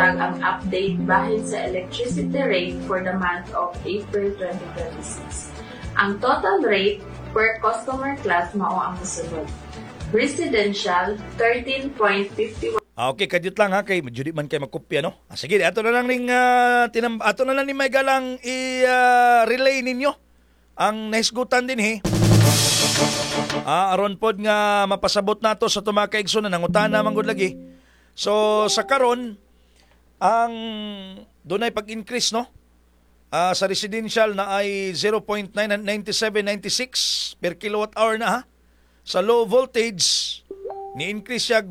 matag ang update bahin sa electricity rate for the month of April 2026. Ang total rate per customer class mao ang kasunod. Residential, 13.51. Okay, kadit lang ha, kay medyo di man kay makopya, no? Sige, ato na lang ning ato na lang ni may galang i-relay ninyo ang nahisgutan din aron pod nga mapasabot nato sa tumakaigsunan ng utana manggod lagi. So sa karon ang dunay pag-increase, no? Sa residential na ay 0.9796 per kilowatt hour na ha. Sa low voltage ni-increase siya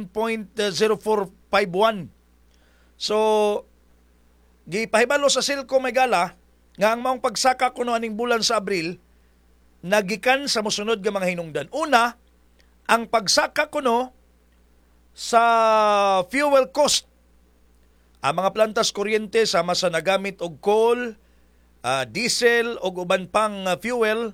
1.0451. So gipahibalo sa Silco may gala nga ang maong pagsaka kuno aning bulan sa Abril nagikan sa mosunod nga mga hinungdan. Una, ang pagsaka kuno sa fuel cost. Ang mga plantas kuryente sama sa nagamit og coal, diesel o uban pang fuel,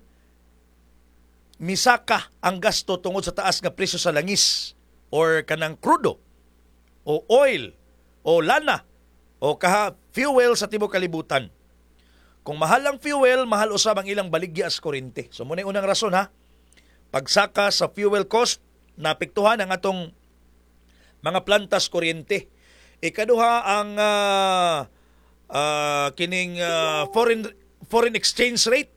misaka ang gasto tungod sa taas nga presyo sa langis or kanang krudo o oil o lana o fuel sa tibuok kalibutan. Kung mahal ang fuel, mahal usab ang ilang baligya sa kuryente. So muna unang rason ha, pagsaka sa fuel cost, naapektuhan ang atong mga plantas kuryente. Ikaduha ang kining foreign exchange rate.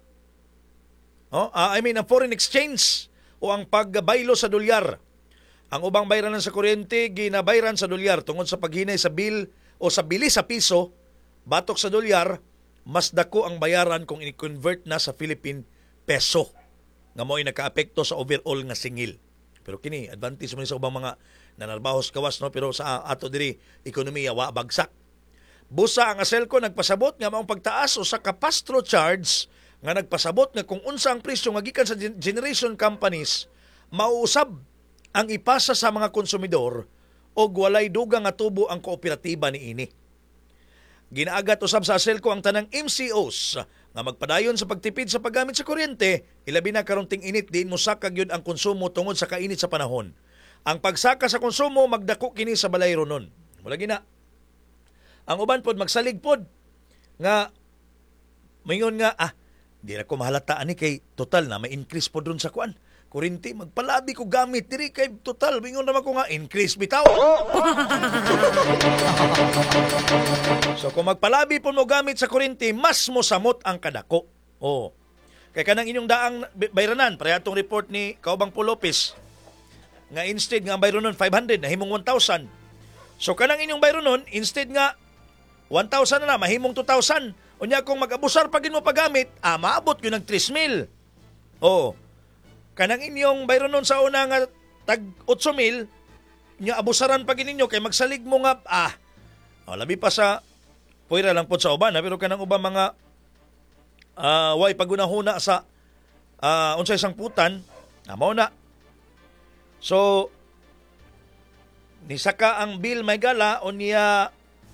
Ang foreign exchange o ang pagbaylo sa dolyar. Ang ubang bayranan sa kuryente ginabayran sa dolyar tungod sa paghinay sa bill o sa bili sa piso batok sa dolyar, mas dako ang bayaran kung i-convert na sa Philippine peso. Nga mo'y nakaapekto sa overall nga singil. Pero kini advantage mo sa ubang mga nanarbahos kawas, no? Pero sa ato diri ekonomiya wa bagsak. Busa ang Aselco nagpasabot nga maong pagtaas o sa kapastro charge nga nagpasabot nga kung unsa ang presyo nga gikan sa generation companies mauusab ang ipasa sa mga konsumidor o walay dugang nga tubo ang kooperatiba niini. Ginaagat usab sa Aselco ang tanang MCOs nga magpadayon sa pagtipid sa paggamit sa kuryente, ilabi na karong ting-init diin mosakag yun ang konsumo tungod sa kainit sa panahon. Ang pagsaka sa konsumo magdako kini sa balay ronon. Wala gina. Ang uban pod magsalig pod nga mayon nga di na ko mahalata ani kay total na may increase pod ron sa kuan. Kuryente magpalabi ko gamit diri kay total mingon naman ko nga increase bitaw. So kung magpalabi po mo gamit sa kuryente, mas mo samot ang kadako. Kay kanang inyong daang bayranan, pareha atong report ni Kaubang Paul Lopez, nga instead nga ang bayranon 500, nahimong 1,000. So kanang inyong bayranon, instead nga 1,000 na mahimong 2,000. Unya kung mag-abusar pagin mo paggamit, maabot yun ng 3,000. Kanang inyong bayranon sa una nga tag 8,000, nya abusaran pagin ninyo, kay magsalig mo nga, labi pa sa puwera lang po sa uban, pero kanang ubang mga way pagunahuna sa unsay isang putan, mao na. So, nisaka ang bill may gala o niya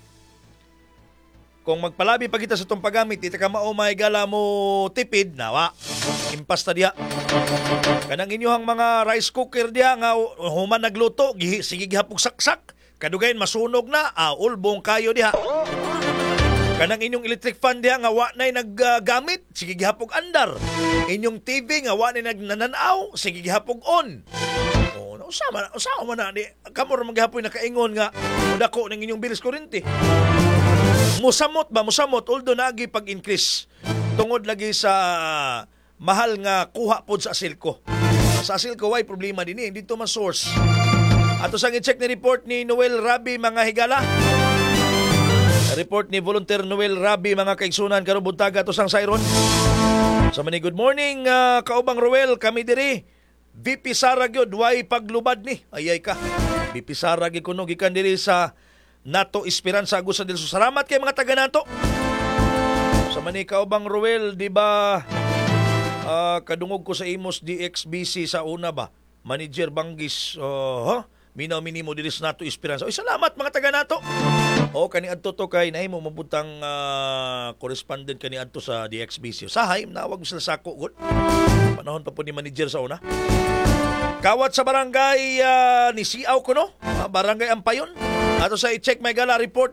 kung magpalabi pa kita sa itong paggamit, ita ka mao may gala mo tipid, nawa. Impasta diya. Kanang inyong mga rice cooker diya nga human nagluto, sige gihapog saksak. Kadugayon masunog na, ulbong kayo diha. Kanang inyong electric fan diha nga wa nay naggamit, sige gihapog andar. Inyong TV nga wa nay nagnananaw, sige gihapog on. Usama man na di kamo ra magihapon nakaingon nga dako ning inyong bilis kuryente. Musamot although nagi pag-increase tungod lagi sa mahal nga kuha pod sa Aselco. Sa Aselco way problema dinhi dito man source. Ato sang i-check ni report ni Noel Rabi mga higala. Report ni Volunteer Noel Rabi mga kaigsunan karon buntaga ato sang Sayron. So mani good morning Kaubang Roel, kami diri VP Sara gyud way paglubad ni. Ayay ka. VP Sara gyud kuno gikan diri sa Nato Esperanza Agusan del Sur. Salamat kay mga taga Nato. Sa mani Kaubang Roel, di ba kadungog ko sa Imos DXBC sa una ba? Manager Banggis, minaw-minimo diri sa Nato Esperanza. Salamat mga taga Nato. Kani adto to kay nahimo mabutang correspondent kani adto sa DXBC. Sahay nawag sila sako gud. Panahon pa po ni manager sa una. Kawat sa barangay ni Siaw kuno, barangay Ampayon. Ato sa i-check may gala report